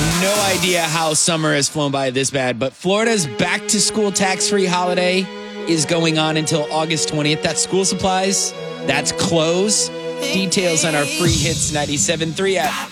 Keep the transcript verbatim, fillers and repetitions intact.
No idea how summer has flown by this bad, but Florida's back-to-school tax-free holiday is going on until August twentieth. That's school supplies. That's clothes. Details on our free hits ninety-seven point three app.